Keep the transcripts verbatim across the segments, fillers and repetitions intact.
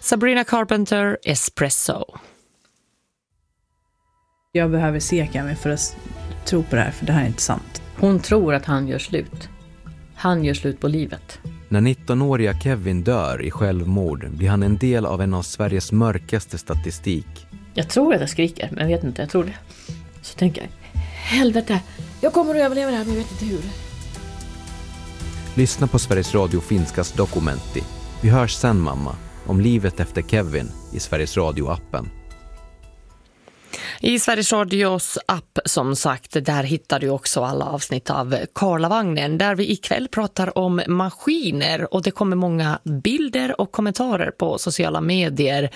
Sabrina Carpenter, Espresso. Jag behöver se Kevin för att tro på det här, för det här är inte sant. Hon tror att han gör slut. Han gör slut på livet. När nittonåriga Kevin dör i självmord blir han en del av en av Sveriges mörkaste statistik. Jag tror att jag skriker, men jag vet inte, jag tror det. Så tänker jag, helvete, jag kommer att överleva det här, men jag vet inte hur. Lyssna på Sveriges Radio Finskas Dokumenti. Vi hörs sen, mamma, om livet efter Kevin i Sveriges Radio-appen. I Sveriges Radios app, som sagt, där hittar du också alla avsnitt av Karlavagnen, där vi ikväll pratar om maskiner, och det kommer många bilder och kommentarer på sociala medier.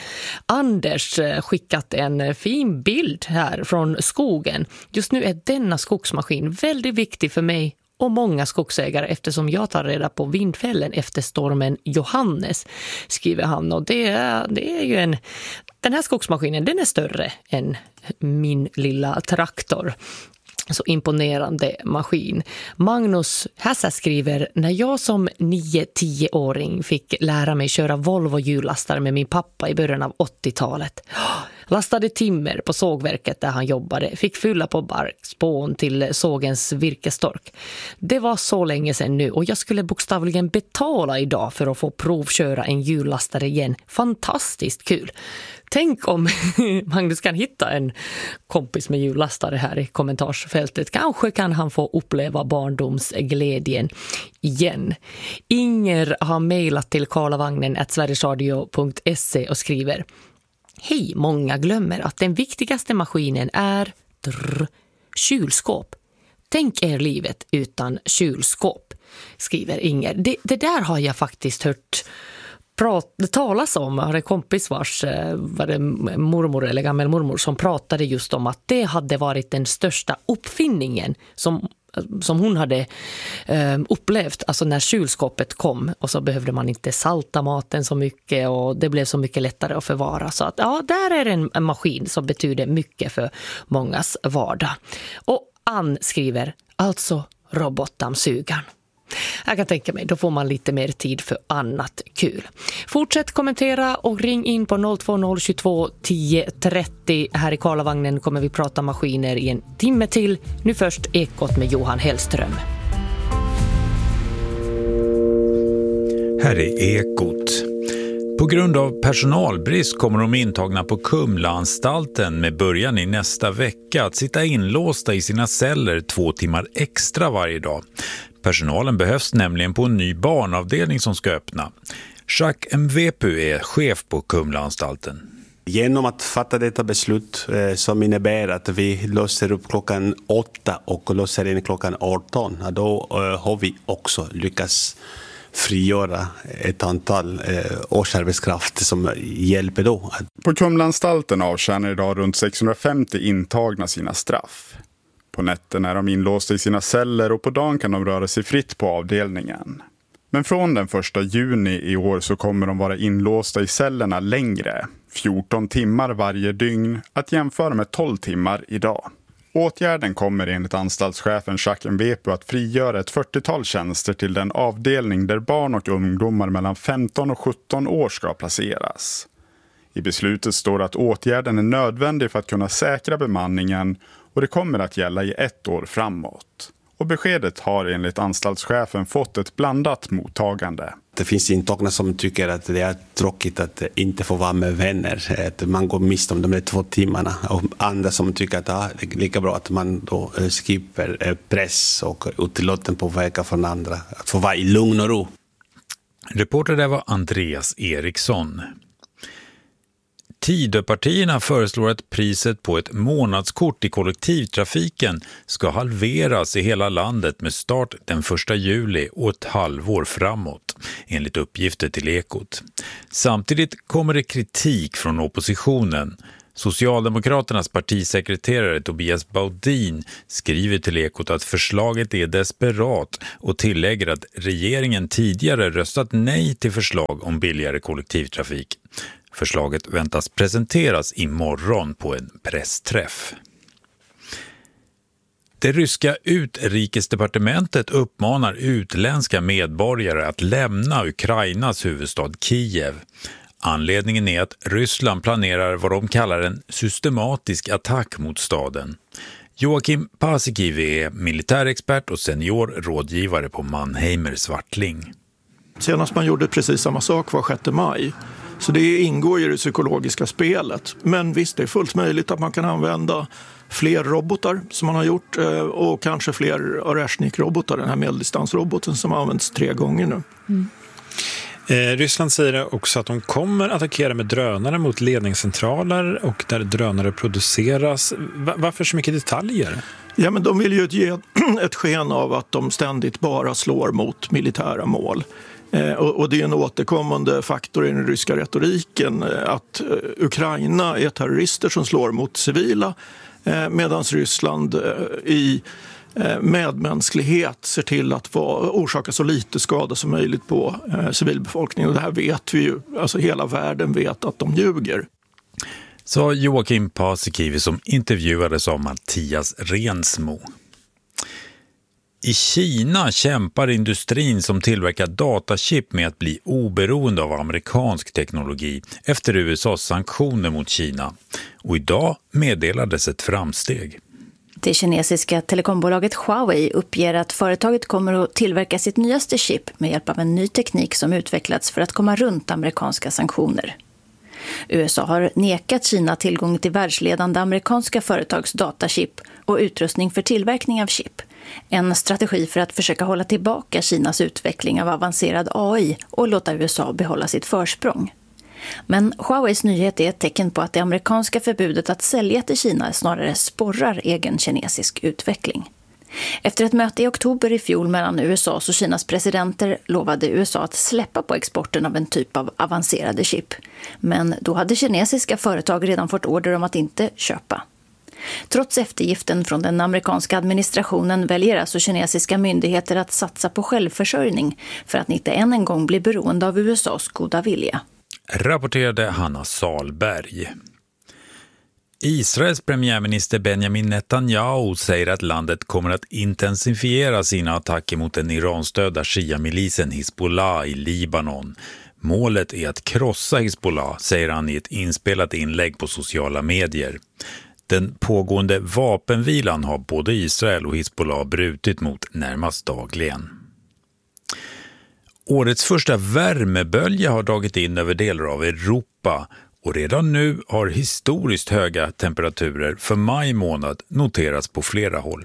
Anders skickat en fin bild här från skogen. Just nu är denna skogsmaskin väldigt viktig för mig och många skogsägare, eftersom jag tar reda på vindfällen efter stormen Johannes, skriver han. Och det är, det är ju en... Den här skogsmaskinen, den är större än min lilla traktor. Så imponerande maskin. Magnus Hassa skriver: när jag som nio-tio-åring fick lära mig köra Volvo hjullastare med min pappa i början av åttiotalet. Lastade timmer på sågverket där han jobbade. Fick fylla på barkspån till sågens virkestork. Det var så länge sedan nu, och jag skulle bokstavligen betala idag för att få provköra en hjullastare igen. Fantastiskt kul. Tänk om Magnus kan hitta en kompis med hjullastare här i kommentarsfältet. Kanske kan han få uppleva barndomsglädjen igen. Inger har mejlat till karlavagnen at sverigesradio punkt se och skriver: hej, många glömmer att den viktigaste maskinen är drr, kylskåp. Tänk er livet utan kylskåp, skriver Inger. Det, det där har jag faktiskt hört prat, det talas om. Jag har en kompis vars var det mormor eller gammelmormor som pratade just om att det hade varit den största uppfinningen som som hon hade eh, upplevt, alltså när kylskåpet kom, och så behövde man inte salta maten så mycket och det blev så mycket lättare att förvara. Så att ja, där är en, en maskin som betyder mycket för mångas vardag. Och Ann skriver, alltså robotdammsugaren. Jag kan tänka mig, då får man lite mer tid för annat kul. Fortsätt kommentera och ring in på noll två noll tjugotvå tio trettio. Här i Karlavagnen kommer vi prata maskiner i en timme till. Nu först Ekot med Johan Hellström. Här är Ekot. På grund av personalbrist kommer de intagna på Kumlaanstalten med början i nästa vecka att sitta inlåsta i sina celler två timmar extra varje dag. Personalen behövs nämligen på en ny barnavdelning som ska öppna. Jacques Mvepu är chef på Kumlaanstalten. Genom att fatta detta beslut eh, som innebär att vi låser upp klockan åtta och låser in klockan arton, då eh, har vi också lyckats frigöra ett antal eh, årsarbetskraft som hjälper då. På Kumlaanstalten avtjänar idag runt sexhundrafemtio intagna sina straff. På nätten är de inlåsta i sina celler och på dagen kan de röra sig fritt på avdelningen. Men från den första juni i år så kommer de vara inlåsta i cellerna längre, fjorton timmar varje dygn, att jämföra med tolv timmar idag. Åtgärden kommer enligt anstaltschefen Jacques Mvepu att frigöra ett fyrtiotal tjänster till den avdelning där barn och ungdomar mellan femton och sjutton år ska placeras. I beslutet står att åtgärden är nödvändig för att kunna säkra bemanningen och det kommer att gälla i ett år framåt. Och beskedet har enligt anstaltschefen fått ett blandat mottagande. Det finns intagna som tycker att det är tråkigt att inte få vara med vänner. Att man går miste om de där två timmarna. Och andra som tycker att ja, det är lika bra att man då skipper press och otillåten påverkan från andra. Att få vara i lugn och ro. Reporter där var Andreas Eriksson. Tidöpartierna föreslår att priset på ett månadskort i kollektivtrafiken ska halveras i hela landet med start den första juli och ett halvår framåt, enligt uppgifter till Ekot. Samtidigt kommer det kritik från oppositionen. Socialdemokraternas partisekreterare Tobias Baudin skriver till Ekot att förslaget är desperat och tillägger att regeringen tidigare röstat nej till förslag om billigare kollektivtrafik. Förslaget väntas presenteras imorgon på en pressträff. Det ryska utrikesdepartementet uppmanar utländska medborgare att lämna Ukrainas huvudstad Kiev. Anledningen är att Ryssland planerar vad de kallar en systematisk attack mot staden. Joakim Paasikivi är militärexpert och senior rådgivare på Mannheimer Swartling. Senast man gjorde precis samma sak var sjätte maj. Så det ingår i det psykologiska spelet. Men visst, det är fullt möjligt att man kan använda fler robotar som man har gjort och kanske fler Oreshnik-robotar, den här medeldistansroboten som har använts tre gånger nu. Mm. Eh, Ryssland säger också att de kommer attackera med drönare mot ledningscentraler och där drönare produceras. Va- varför så mycket detaljer? Ja, men de vill ju ge ett sken av att de ständigt bara slår mot militära mål. Eh, och, och det är en återkommande faktor i den ryska retoriken eh, att eh, Ukraina är terrorister som slår mot civila eh, medan Ryssland eh, i eh, medmänsklighet ser till att vara, orsaka så lite skada som möjligt på eh, civilbefolkningen. Och det här vet vi ju, alltså hela världen vet att de ljuger. Sa Joakim Paasikivi som intervjuades av Mattias Rensmo. I Kina kämpar industrin som tillverkar datachip med att bli oberoende av amerikansk teknologi efter U S A:s sanktioner mot Kina. Och idag meddelades ett framsteg. Det kinesiska telekombolaget Huawei uppger att företaget kommer att tillverka sitt nyaste chip med hjälp av en ny teknik som utvecklats för att komma runt amerikanska sanktioner. U S A har nekat Kina tillgång till världsledande amerikanska företags datachip och utrustning för tillverkning av chip. En strategi för att försöka hålla tillbaka Kinas utveckling av avancerad A I och låta U S A behålla sitt försprång. Men Huaweis nyhet är ett tecken på att det amerikanska förbudet att sälja till Kina snarare sporrar egen kinesisk utveckling. Efter ett möte i oktober i fjol mellan U S A:s och Kinas presidenter lovade U S A att släppa på exporten av en typ av avancerade chip. Men då hade kinesiska företag redan fått order om att inte köpa. Trots eftergiften från den amerikanska administrationen väljer alltså kinesiska myndigheter att satsa på självförsörjning för att inte än en gång bli beroende av U S A:s goda vilja. Rapporterade Hanna Salberg. Israels premiärminister Benjamin Netanyahu säger att landet kommer att intensifiera sina attacker mot den iranstödda shia-milisen Hizbollah i Libanon. Målet är att krossa Hizbollah, säger han i ett inspelat inlägg på sociala medier. Den pågående vapenvilan har både Israel och Hizbollah brutit mot närmast dagligen. Årets första värmebölja har dragit in över delar av Europa och redan nu har historiskt höga temperaturer för maj månad noterats på flera håll.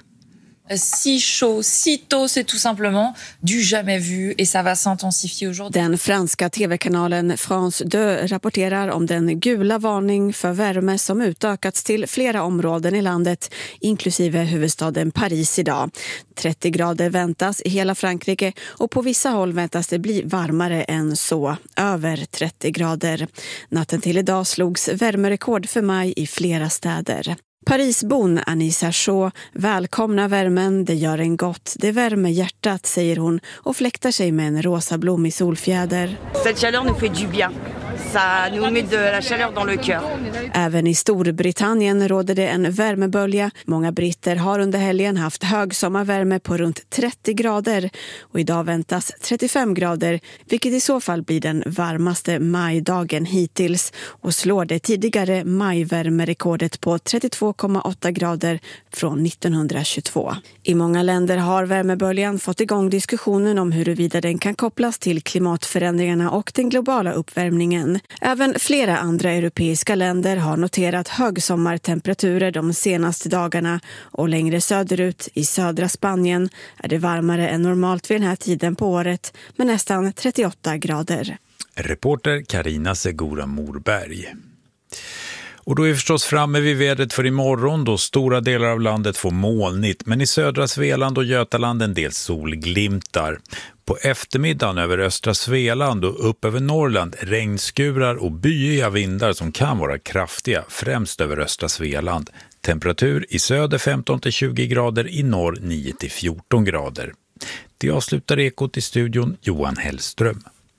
Si chaud, si tôt, c'est tout simplement du jamais vu et ça va s'intensifier aujourd'hui. Den franska tv-kanalen France deux rapporterar om den gula varning för värme som utökats till flera områden i landet, inklusive huvudstaden Paris idag. trettio grader väntas i hela Frankrike och på vissa håll väntas det bli varmare än så, över trettio grader. Natten till idag slogs värmerekord för maj i flera städer. Parisbon Anissa Shaw välkomnar värmen, det gör en gott, det värmer hjärtat, säger hon och fläktar sig med en rosa blom i solfjäder. Cette chaleur nous fait du bien. Ça nous met de la chaleur dans le cœur. Även i Storbritannien råder det en värmebölja. Många britter har under helgen haft högsommarvärme på runt trettio grader och idag väntas trettiofem grader, vilket i så fall blir den varmaste majdagen hittills och slår det tidigare majvärmerekordet på trettiotvå komma åtta grader från nittonhundratjugotvå. I många länder har värmeböljan fått igång diskussionen om huruvida den kan kopplas till klimatförändringarna och den globala uppvärmningen. Även flera andra europeiska länder har noterat högsommartemperaturer de senaste dagarna och längre söderut i södra Spanien är det varmare än normalt vid den här tiden på året med nästan trettioåtta grader. Reporter Carina Segura Morberg. Och då är vi förstås framme vid vädret för imorgon då stora delar av landet får molnigt, men i södra Svealand och Götaland en del solglimtar. På eftermiddagen över östra Svealand och upp över Norrland regnskurar och byiga vindar som kan vara kraftiga, främst över östra Svealand. Temperatur i söder femton till tjugo grader, i norr nio till fjorton grader. Det avslutar Ekot i studion, Johan Hellström.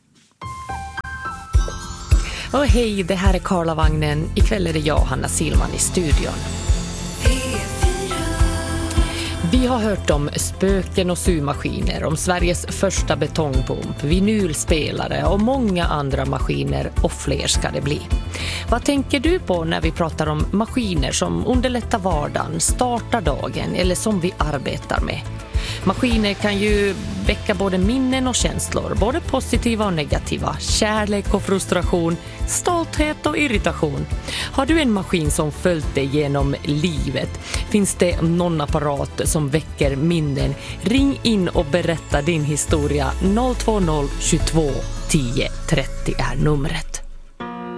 Och hej, det här är Karlavagnen. Ikväll är det jag, Hanna Silman, i studion. Vi har hört om spöken och symaskiner, om Sveriges första betongbomb, vinylspelare och många andra maskiner, och fler ska det bli. Vad tänker du på när vi pratar om maskiner som underlättar vardagen, startar dagen eller som vi arbetar med? Maskiner kan ju väcka både minnen och känslor, både positiva och negativa, kärlek och frustration, stolthet och irritation. Har du en maskin som följt dig genom livet? Finns det någon apparat som väcker minnen? Ring in och berätta din historia. noll två noll tjugotvå tio trettio är numret.